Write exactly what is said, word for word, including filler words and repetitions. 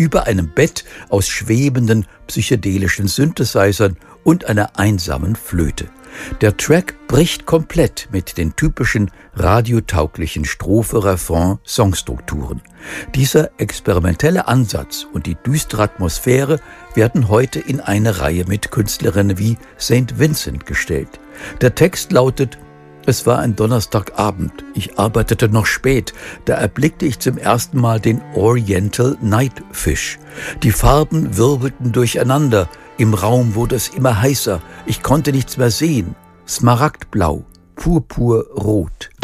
über einem Bett aus schwebenden psychedelischen Synthesizern und einer einsamen Flöte. Der Track bricht komplett mit den typischen radiotauglichen Strophe-Refrain-Songstrukturen. Dieser experimentelle Ansatz und die düstere Atmosphäre werden heute in eine Reihe mit Künstlerinnen wie Saint Vincent gestellt. Der Text lautet: Es war ein Donnerstagabend, ich arbeitete noch spät, da erblickte ich zum ersten Mal den Oriental Nightfish. Die Farben wirbelten durcheinander, im Raum wurde es immer heißer, ich konnte nichts mehr sehen. Smaragdblau, purpurrot.